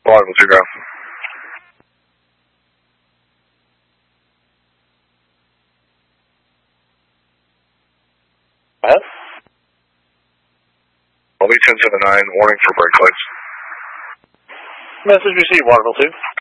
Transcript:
Waterville 2 ground. What? LV 1079, warning for brake lights. Message received, Waterville 2.